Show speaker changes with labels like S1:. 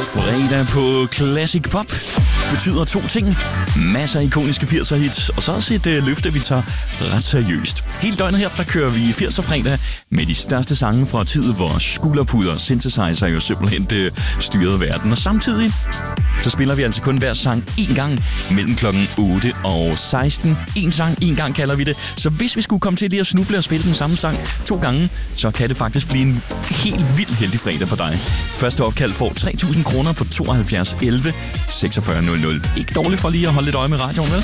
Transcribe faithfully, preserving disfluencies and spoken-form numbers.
S1: Fredag på Classic Pop betyder to ting. Masser af ikoniske firser hits, og så også et øh, løfte, vi tager ret seriøst. Hele døgnet her, der kører vi firser fredag med de største sange fra tid, hvor skulderpuder og synthesizer jo simpelthen det styrede verden. Og samtidig så spiller vi altså kun hver sang én gang mellem klokken otte og seksten. En sang, en gang kalder vi det. Så hvis vi skulle komme til lige at snuble og spille den samme sang to gange, så kan det faktisk blive en helt vild heldig fredag for dig. Første opkald får tre tusind kroner på tooghalvfjerds elleve seksogfyrre nul nul. Ikke dårligt for lige at holde lidt øje med radioen, vel?